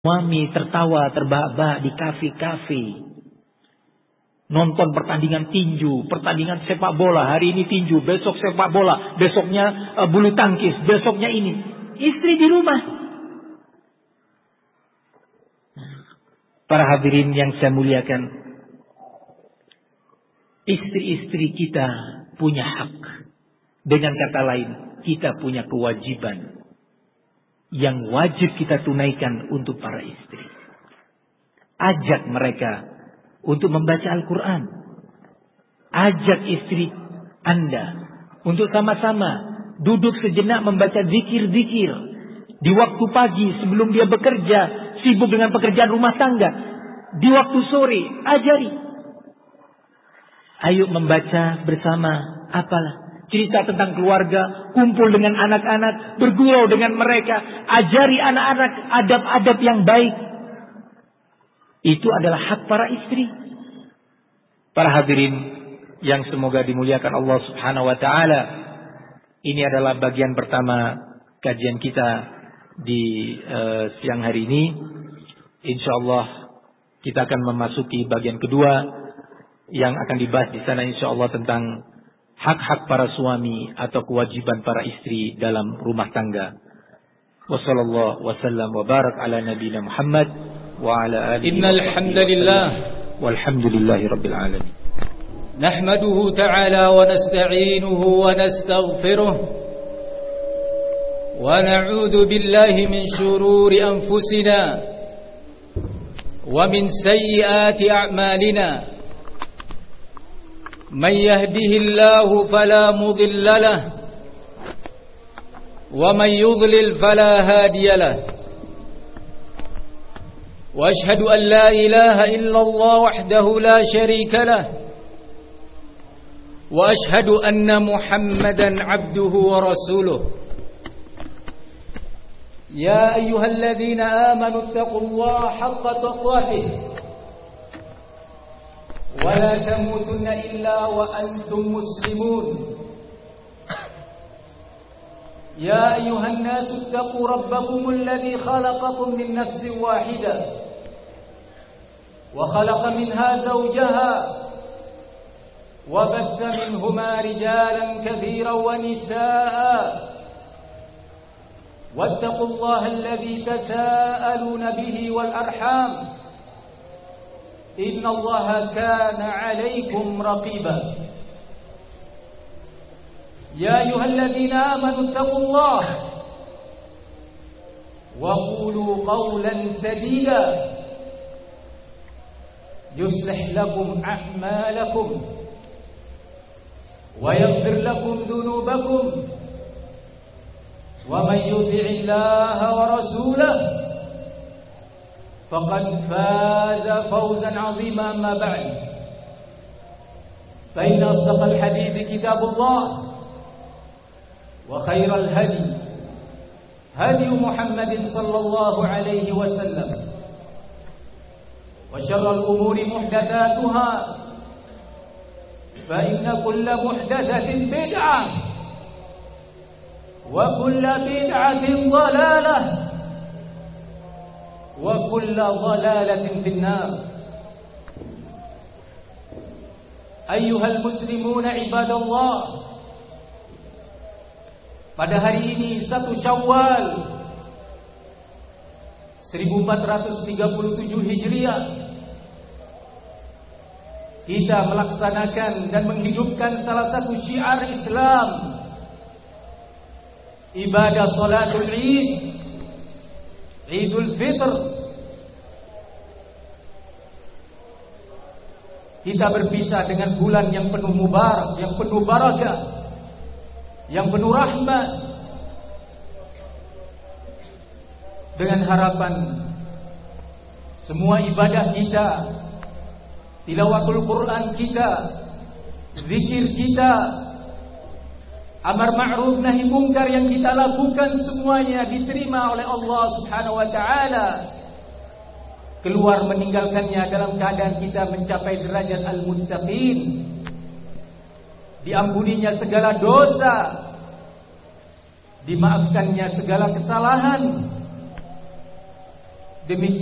Suami tertawa terbahak-bahak di kafe-kafe, nonton pertandingan tinju, pertandingan sepak bola. Hari ini tinju, besok sepak bola, besoknya bulu tangkis, besoknya ini. Istri di rumah. Para hadirin yang saya muliakan, istri-istri kita punya hak. Dengan kata lain, kita punya kewajiban yang wajib kita tunaikan untuk para istri. Ajak mereka untuk membaca Al-Quran. Ajak istri Anda untuk sama-sama duduk sejenak membaca zikir-zikir. Di waktu pagi sebelum dia bekerja, sibuk dengan pekerjaan rumah tangga. Di waktu sore, ajari. Ayo membaca bersama, apalah. Cerita tentang keluarga, kumpul dengan anak-anak, bergurau dengan mereka, ajari anak-anak adab-adab yang baik. Itu adalah hak para istri. Para hadirin yang semoga dimuliakan Allah Subhanahu wa taala. Ini adalah bagian pertama kajian kita di siang hari ini. Insyaallah kita akan memasuki bagian kedua yang akan dibahas di sana insyaallah tentang hak-hak para suami atau kewajiban para istri dalam rumah tangga. Wassallallahu wasallam wa barak ala nabiyina Muhammad wa ala alihi. Innal hamdalillah walhamdulillahi rabbil alamin. Nahmaduhu ta'ala wa nasta'inuhu wa nastaghfiruh wa na'udzu billahi min shururi anfusina wa min sayyiati a'malina. من يهده الله فلا مضل له ومن يضلل فلا هادي له وأشهد أن لا إله إلا الله وحده لا شريك له وأشهد أن محمدا عبده ورسوله يا أيها الذين آمنوا اتقوا الله حق تقاته ولا تموتن إلا وأنتم مسلمون يا أيها الناس اتقوا ربكم الذي خلقكم من نفس واحدة وخلق منها زوجها وبث منهما رجالا كثيرا ونساء واتقوا الله الذي تساءلون به والأرحام إن الله كان عليكم رقيبا يا أيها الذين آمنوا اتقوا الله وقولوا قولا سديدا يصلح لكم أعمالكم ويغفر لكم ذنوبكم ومن يطع الله ورسوله فقد فاز فوزا عظيما. أما بعد فإن أصدق الحديث كتاب الله وخير الهدي هدي محمد صلى الله عليه وسلم وشر الأمور محدثاتها فإن كل محدثة بدعة وكل بدعة ضلالة وكل ضلالة في النار. أيها المسلمون عباد الله, pada hari ini 1 Syawal 1437 Hijriah kita melaksanakan dan menghidupkan salah satu syiar Islam, ibadah salatul Id, Idul Fitr. Kita berpisah dengan bulan yang penuh mubarak, yang penuh barakah, yang penuh rahmat, dengan harapan semua ibadah kita, tilawatul Quran kita, zikir kita, amar ma'ruf nahi mungkar yang kita lakukan semuanya diterima oleh Allah Subhanahu wa taala. Keluar meninggalkannya dalam keadaan kita mencapai derajat al-muttaqin, diampuninya segala dosa, dimaafkannya segala kesalahan, Demikian